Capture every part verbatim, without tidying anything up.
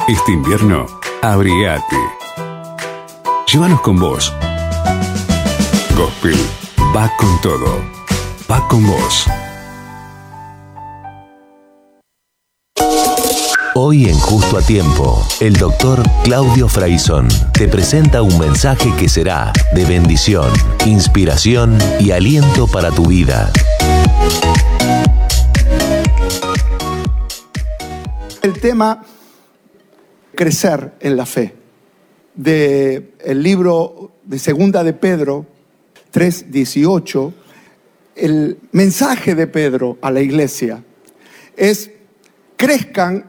Este invierno, abrigate. Llévanos con vos. Gospel va con todo. Va con vos. Hoy en Justo a Tiempo, el doctor Claudio Fraizón te presenta un mensaje que será de bendición, inspiración y aliento para tu vida. El tema crecer en la fe, del libro de Segunda de Pedro tres dieciocho, el mensaje de Pedro a la iglesia es: crezcan,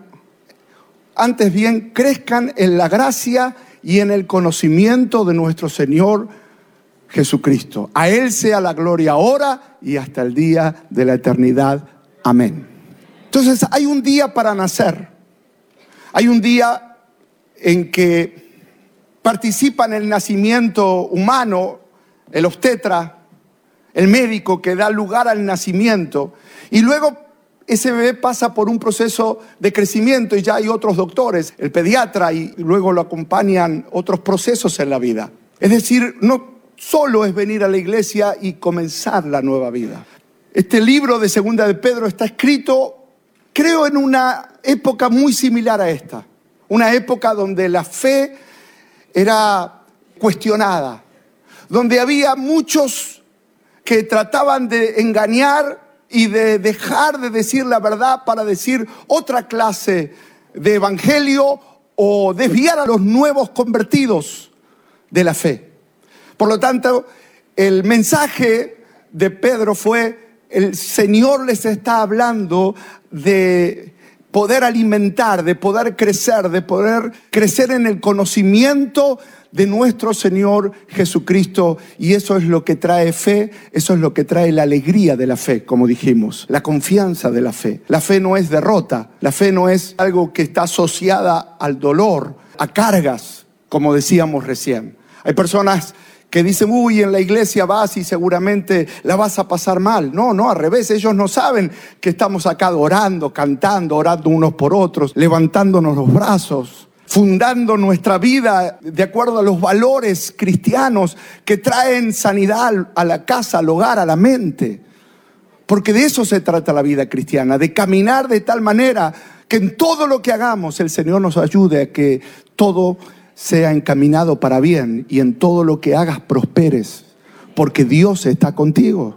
antes bien, crezcan en la gracia y en el conocimiento de nuestro Señor Jesucristo. A Él sea la gloria ahora y hasta el día de la eternidad. Amén. Entonces hay un día para nacer. Hay un día en que participa en el nacimiento humano el obstetra, el médico que da lugar al nacimiento, y luego ese bebé pasa por un proceso de crecimiento y ya hay otros doctores, el pediatra, y luego lo acompañan otros procesos en la vida. Es decir, no solo es venir a la iglesia y comenzar la nueva vida. Este libro de Segunda de Pedro está escrito, creo, en una época muy similar a esta. Una época donde la fe era cuestionada, donde había muchos que trataban de engañar y de dejar de decir la verdad para decir otra clase de evangelio o desviar a los nuevos convertidos de la fe. Por lo tanto, el mensaje de Pedro fue: el Señor les está hablando de poder alimentar, de poder crecer, de poder crecer en el conocimiento de nuestro Señor Jesucristo. Y eso es lo que trae fe, eso es lo que trae la alegría de la fe, como dijimos, la confianza de la fe. La fe no es derrota, la fe no es algo que está asociada al dolor, a cargas, como decíamos recién. Hay personas que dicen: uy, en la iglesia vas y seguramente la vas a pasar mal. No, no, al revés. Ellos no saben que estamos acá orando, cantando, orando unos por otros, levantándonos los brazos, fundando nuestra vida de acuerdo a los valores cristianos que traen sanidad a la casa, al hogar, a la mente. Porque de eso se trata la vida cristiana, de caminar de tal manera que en todo lo que hagamos el Señor nos ayude a que todo sea encaminado para bien, y en todo lo que hagas prosperes, porque Dios está contigo.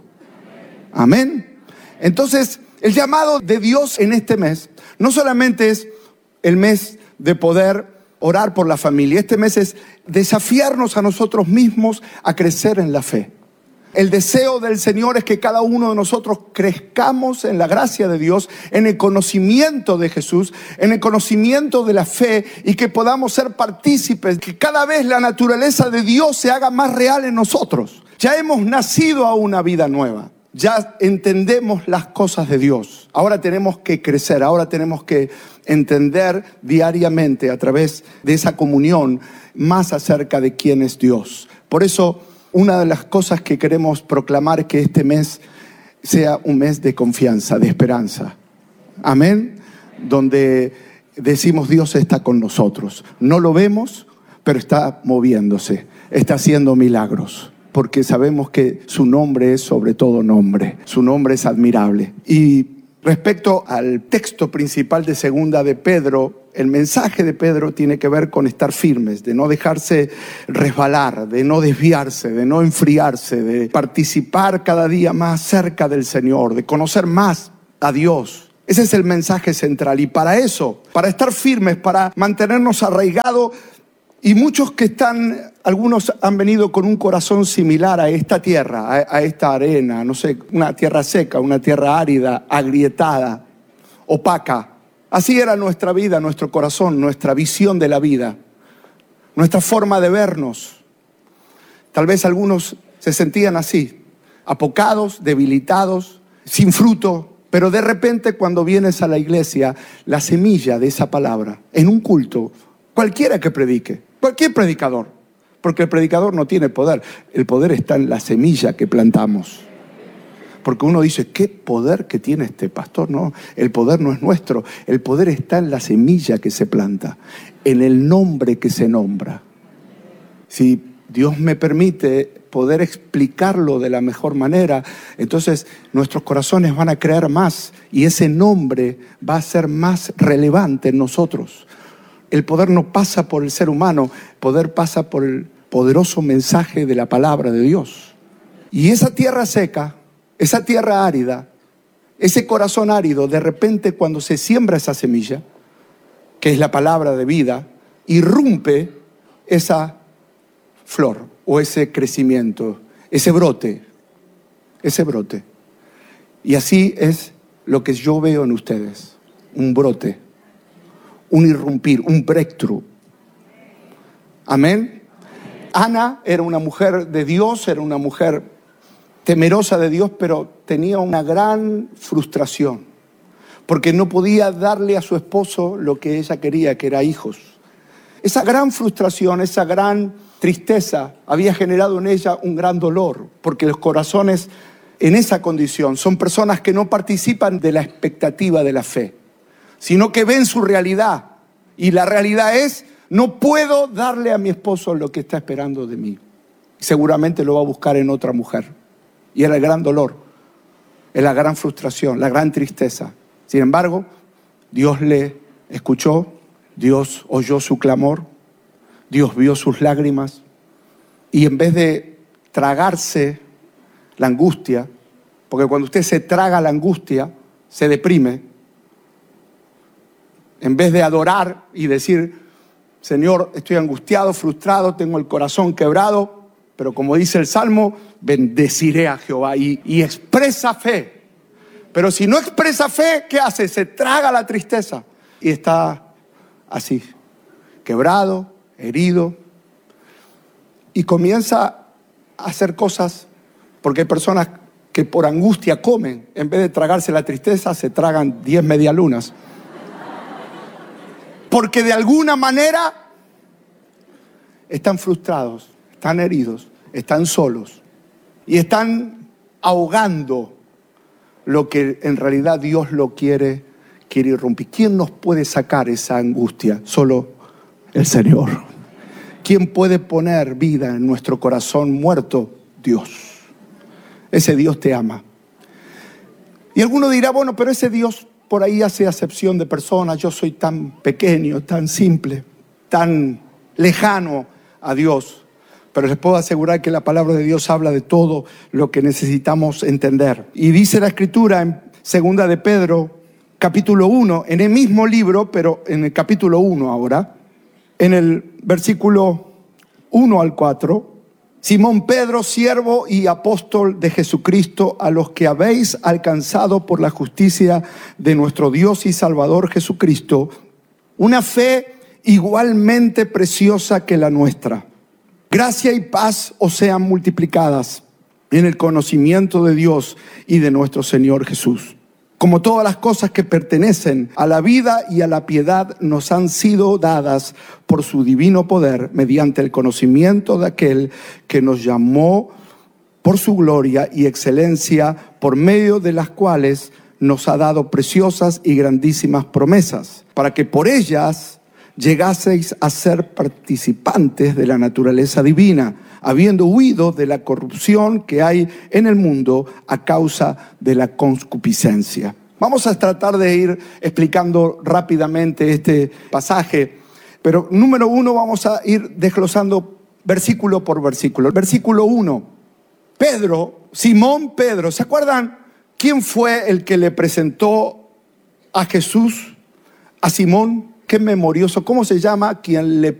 Amén. Entonces, el llamado de Dios en este mes no solamente es el mes de poder orar por la familia. Este mes es desafiarnos a nosotros mismos a crecer en la fe. El deseo del Señor es que cada uno de nosotros crezcamos en la gracia de Dios, en el conocimiento de Jesús, en el conocimiento de la fe, y que podamos ser partícipes, que cada vez la naturaleza de Dios se haga más real en nosotros. Ya hemos nacido a una vida nueva, ya entendemos las cosas de Dios. Ahora tenemos que crecer, ahora tenemos que entender diariamente a través de esa comunión más acerca de quién es Dios. Por eso, una de las cosas que queremos proclamar es que este mes sea un mes de confianza, de esperanza. Amén. Donde decimos: Dios está con nosotros. No lo vemos, pero está moviéndose, está haciendo milagros. Porque sabemos que su nombre es sobre todo nombre. Su nombre es admirable. Y respecto al texto principal de Segunda de Pedro, el mensaje de Pedro tiene que ver con estar firmes, de no dejarse resbalar, de no desviarse, de no enfriarse, de participar cada día más cerca del Señor, de conocer más a Dios. Ese es el mensaje central. Y para eso, para estar firmes, para mantenernos arraigados, y muchos que están, algunos han venido con un corazón similar a esta tierra, a, a esta arena, no sé, una tierra seca, una tierra árida, agrietada, opaca. Así era nuestra vida, nuestro corazón, nuestra visión de la vida, nuestra forma de vernos. Tal vez algunos se sentían así, apocados, debilitados, sin fruto. Pero de repente, cuando vienes a la iglesia, la semilla de esa palabra, en un culto, cualquiera que predique, cualquier predicador, porque el predicador no tiene poder, el poder está en la semilla que plantamos. Porque uno dice, ¿qué poder que tiene este pastor? No, el poder no es nuestro. El poder está en la semilla que se planta, en el nombre que se nombra. Si Dios me permite poder explicarlo de la mejor manera, entonces nuestros corazones van a creer más y ese nombre va a ser más relevante en nosotros. El poder no pasa por el ser humano, el poder pasa por el poderoso mensaje de la palabra de Dios. Y esa tierra seca, esa tierra árida, ese corazón árido, de repente cuando se siembra esa semilla, que es la palabra de vida, irrumpe esa flor o ese crecimiento, ese brote, ese brote. Y así es lo que yo veo en ustedes, un brote, un irrumpir, un breakthrough. Amén. Ana era una mujer de Dios, era una mujer temerosa de Dios, pero tenía una gran frustración, porque no podía darle a su esposo lo que ella quería, que era hijos. Esa gran frustración, esa gran tristeza había generado en ella un gran dolor, porque los corazones en esa condición son personas que no participan de la expectativa de la fe, sino que ven su realidad. Y la realidad es, no puedo darle a mi esposo lo que está esperando de mí. Seguramente lo va a buscar en otra mujer. Y era el gran dolor, era la gran frustración, la gran tristeza. Sin embargo, Dios le escuchó, Dios oyó su clamor, Dios vio sus lágrimas. Y en vez de tragarse la angustia, porque cuando usted se traga la angustia, se deprime. En vez de adorar y decir, Señor, estoy angustiado, frustrado, tengo el corazón quebrado, pero como dice el Salmo, bendeciré a Jehová y, y expresa fe. Pero si no expresa fe, ¿qué hace? Se traga la tristeza y está así, quebrado, herido. Y comienza a hacer cosas, porque hay personas que por angustia comen. En vez de tragarse la tristeza, se tragan diez medialunas. Porque de alguna manera están frustrados, están heridos, están solos y están ahogando lo que en realidad Dios lo quiere, quiere irrumpir. ¿Quién nos puede sacar esa angustia? Solo el Señor. ¿Quién puede poner vida en nuestro corazón muerto? Dios. Ese Dios te ama. Y alguno dirá, bueno, pero ese Dios por ahí hace acepción de personas. Yo soy tan pequeño, tan simple, tan lejano a Dios. Pero les puedo asegurar que la palabra de Dios habla de todo lo que necesitamos entender. Y dice la Escritura en segunda de Pedro, capítulo uno, en el mismo libro, pero en el capítulo uno ahora, en el versículo uno al cuatro, Simón Pedro, siervo y apóstol de Jesucristo, a los que habéis alcanzado por la justicia de nuestro Dios y Salvador Jesucristo, una fe igualmente preciosa que la nuestra. Gracia y paz os sean multiplicadas en el conocimiento de Dios y de nuestro Señor Jesús. Como todas las cosas que pertenecen a la vida y a la piedad nos han sido dadas por su divino poder, mediante el conocimiento de aquel que nos llamó por su gloria y excelencia, por medio de las cuales nos ha dado preciosas y grandísimas promesas, para que por ellas llegaseis a ser participantes de la naturaleza divina, habiendo huido de la corrupción que hay en el mundo a causa de la concupiscencia. Vamos a tratar de ir explicando rápidamente este pasaje, pero número uno vamos a ir desglosando versículo por versículo. Versículo uno, Pedro, Simón Pedro, ¿se acuerdan quién fue el que le presentó a Jesús, a Simón? Qué memorioso, ¿cómo se llama quien le